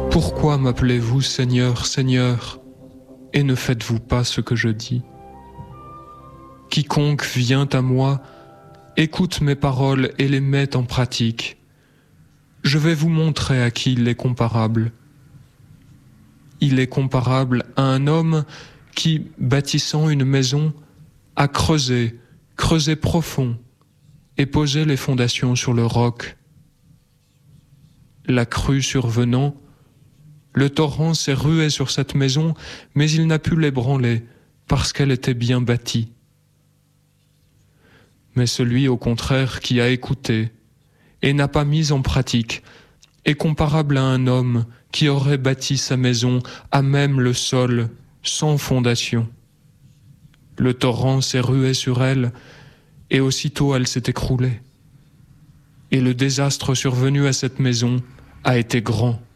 Pourquoi m'appelez-vous Seigneur, Seigneur, et ne faites-vous pas ce que je dis? Quiconque vient à moi, écoute mes paroles et les met en pratique. Je vais vous montrer à qui il est comparable. Il est comparable à un homme qui, bâtissant une maison, a creusé profond et posé les fondations sur le roc. La crue survenant, le torrent s'est rué sur cette maison, mais il n'a pu l'ébranler parce qu'elle était bien bâtie. Mais celui, au contraire, qui a écouté et n'a pas mis en pratique est comparable à un homme qui aurait bâti sa maison à même le sol, sans fondation. Le torrent s'est rué sur elle, et aussitôt elle s'est écroulée. Et le désastre survenu à cette maison a été grand.